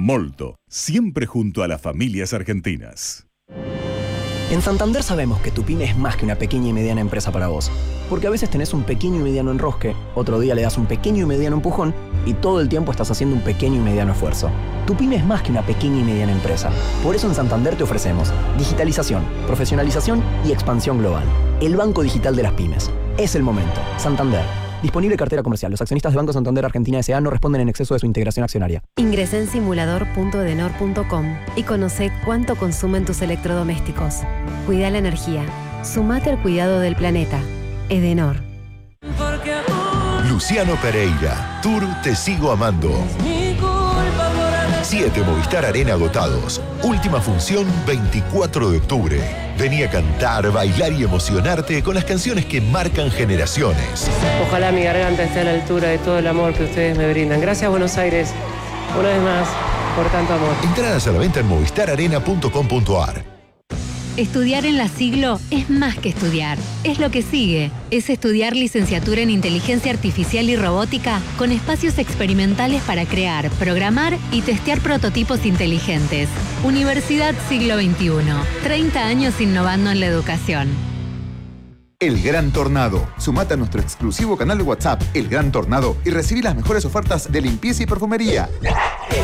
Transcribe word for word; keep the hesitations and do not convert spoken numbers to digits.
Molto, siempre junto a las familias argentinas. En Santander sabemos que tu pyme es más que una pequeña y mediana empresa para vos. Porque a veces tenés un pequeño y mediano enrosque, otro día le das un pequeño y mediano empujón y todo el tiempo estás haciendo un pequeño y mediano esfuerzo. Tu pyme es más que una pequeña y mediana empresa. Por eso en Santander te ofrecemos digitalización, profesionalización y expansión global. El banco digital de las pymes. Es el momento. Santander. Disponible cartera comercial. Los accionistas de Banco Santander Argentina S A no responden en exceso de su integración accionaria. Ingresá en simulador punto edenor punto com y conoce cuánto consumen tus electrodomésticos. Cuida la energía. Sumate al cuidado del planeta. Edenor. Luciano Pereira, Tour Te Sigo Amando. Siete Movistar Arena agotados. Última función veinticuatro de octubre. Vení a cantar, bailar y emocionarte con las canciones que marcan generaciones. Ojalá mi garganta esté a la altura de todo el amor que ustedes me brindan. Gracias, Buenos Aires, una vez más, por tanto amor. Entradas a la venta en movistar arena punto com punto ar. Estudiar en la Siglo es más que estudiar, es lo que sigue. Es estudiar licenciatura en Inteligencia Artificial y Robótica con espacios experimentales para crear, programar y testear prototipos inteligentes. Universidad Siglo veintiuno. treinta años innovando en la educación. El Gran Tornado. Sumate a nuestro exclusivo canal de WhatsApp, El Gran Tornado, y recibí las mejores ofertas de limpieza y perfumería.